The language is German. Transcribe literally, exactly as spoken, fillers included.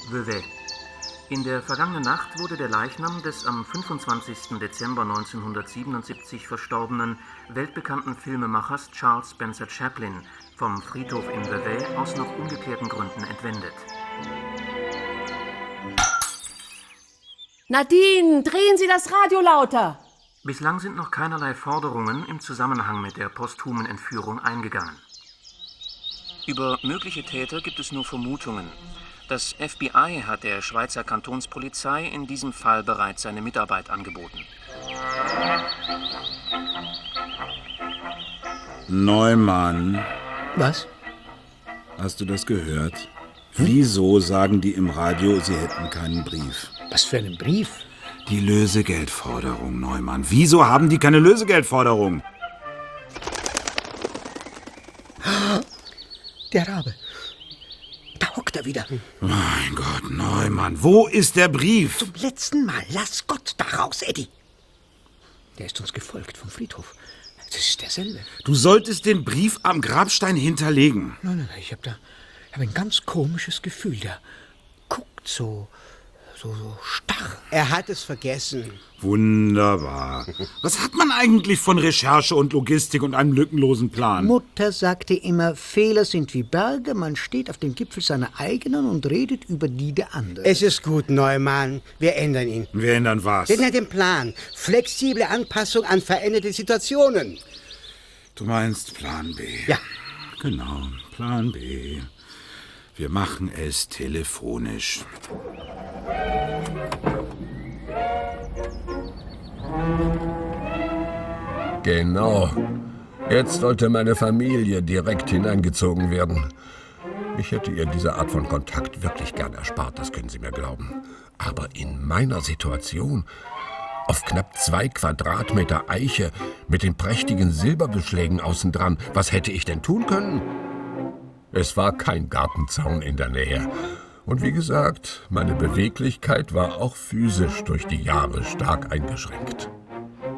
Vevey. In der vergangenen Nacht wurde der Leichnam des am fünfundzwanzigsten Dezember neunzehnhundertsiebenundsiebzig verstorbenen, weltbekannten Filmemachers Charles Spencer Chaplin vom Friedhof in Vevey aus noch ungeklärten Gründen entwendet. Nadine, drehen Sie das Radio lauter! Bislang sind noch keinerlei Forderungen im Zusammenhang mit der posthumen Entführung eingegangen. Über mögliche Täter gibt es nur Vermutungen. Das F B I hat der Schweizer Kantonspolizei in diesem Fall bereits seine Mitarbeit angeboten. Neumann. Was? Hast du das gehört? Hm? Wieso sagen die im Radio, sie hätten keinen Brief? Was für einen Brief? Die Lösegeldforderung, Neumann. Wieso haben die keine Lösegeldforderung? Der Rabe. Da hockt er wieder. Mein Gott, Neumann, wo ist der Brief? Zum letzten Mal. Lass Gott da raus, Eddie. Der ist uns gefolgt vom Friedhof. Das ist derselbe. Du solltest den Brief am Grabstein hinterlegen. Nein, nein, nein, ich habe da hab ein ganz komisches Gefühl. Der guckt so, so, so starr. Er hat es vergessen. Wunderbar. Was hat man eigentlich von Recherche und Logistik und einem lückenlosen Plan? Mutter sagte immer, Fehler sind wie Berge, man steht auf dem Gipfel seiner eigenen und redet über die der anderen. Es ist gut, Neumann. Wir ändern ihn. Wir ändern was? Wir ändern den Plan. Flexible Anpassung an veränderte Situationen. Du meinst Plan B? Ja. Genau, Plan B. Wir machen es telefonisch. Genau. Jetzt sollte meine Familie direkt hineingezogen werden. Ich hätte ihr diese Art von Kontakt wirklich gern erspart, das können Sie mir glauben. Aber in meiner Situation, auf knapp zwei Quadratmeter Eiche mit den prächtigen Silberbeschlägen außen dran, was hätte ich denn tun können? Es war kein Gartenzaun in der Nähe. Und wie gesagt, meine Beweglichkeit war auch physisch durch die Jahre stark eingeschränkt.